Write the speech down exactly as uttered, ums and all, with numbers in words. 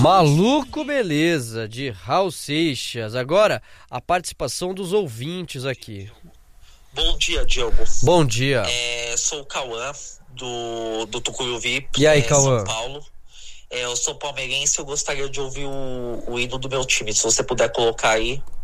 Maluco Beleza, de Raul Seixas. Agora, a participação dos ouvintes aqui. Bom dia, Diogo. Bom dia. É, sou o Cauã, do, do Tucuruvi V I P, E aí, é, Cauã? São Paulo. É, eu sou palmeirense, eu gostaria de ouvir o, o hino do meu time. Se você puder colocar aí.